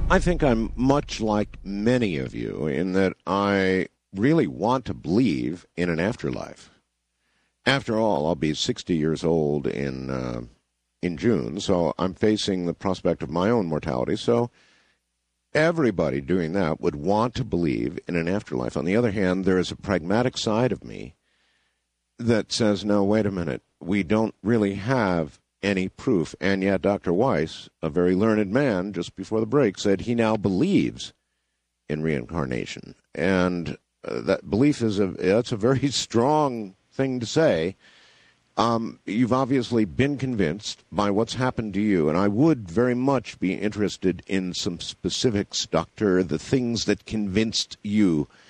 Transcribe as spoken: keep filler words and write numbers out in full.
I think I'm much like many of you in that I really want to believe in an afterlife. After all, I'll be sixty years old in uh, in June, so I'm facing the prospect of my own mortality. So everybody doing that would want to believe in an afterlife. On the other hand, there is a pragmatic side of me that says, no, wait a minute, we don't really have any proof. And yet Doctor Weiss, a very learned man, just before the break, said he now believes in reincarnation. And uh, that belief is a, that's a very strong thing to say. Um, you've obviously been convinced by what's happened to you, and I would very much be interested in some specifics, Doctor, the things that convinced you